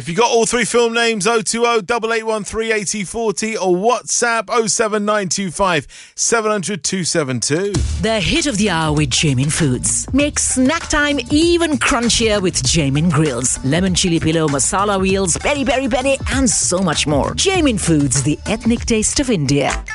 If you got all three film names, 020 8813 8040 or WhatsApp 07925 700 272. The hit of the hour with Jamin Foods. Make snack time even crunchier with Jamin Grills. Lemon chili pillow, masala wheels, peri peri peri and so much more. Jamin Foods, the ethnic taste of India.